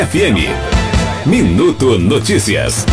FM. Minuto Notícias.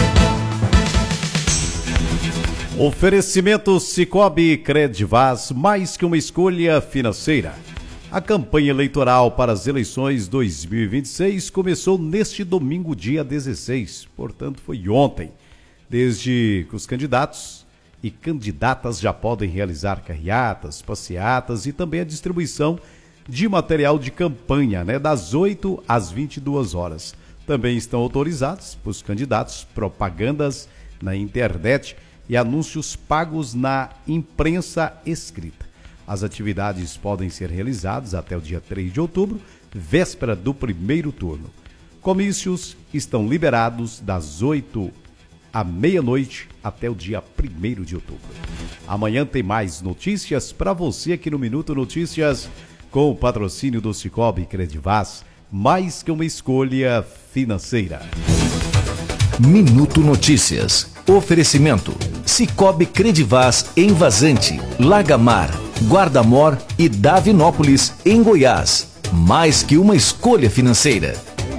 Oferecimento Sicoob Credivaz, mais que uma escolha financeira. A campanha eleitoral para as eleições 2026 começou neste domingo, dia 16, portanto foi ontem. Desde que os candidatos e candidatas já podem realizar carreatas, passeatas e também a distribuição de material de campanha, das 8 às 22 horas. Também estão autorizados para os candidatos propagandas na internet e anúncios pagos na imprensa escrita. As atividades podem ser realizadas até o dia 3 de outubro, véspera do primeiro turno. Comícios estão liberados das 8 à meia-noite até o dia 1º de outubro. Amanhã tem mais notícias para você aqui no Minuto Notícias, com o patrocínio do Sicoob Credivaz, mais que uma escolha financeira. Minuto Notícias. Oferecimento: Sicoob Credivaz em Vazante, Lagamar, Guarda-Mor e Davinópolis, em Goiás. Mais que uma escolha financeira.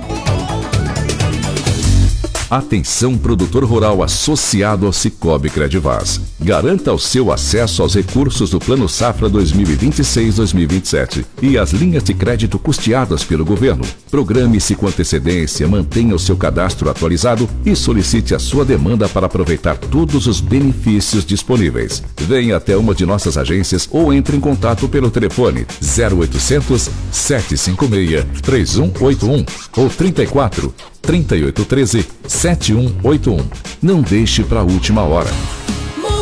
Atenção, produtor rural associado ao Sicoob Credivaz. Garanta o seu acesso aos recursos do Plano Safra 2026-2027 e as linhas de crédito custeadas pelo governo. Programe-se com antecedência, mantenha o seu cadastro atualizado e solicite a sua demanda para aproveitar todos os benefícios disponíveis. Venha até uma de nossas agências ou entre em contato pelo telefone 0800 756 3181 ou 34 3813 7181. Não deixe para a última hora.